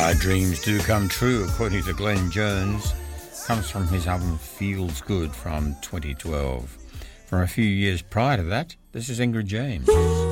Our dreams do come true, according to Glenn Jones. Comes from his album Feels Good from 2012. From a few years prior to that, this is Ingrid James.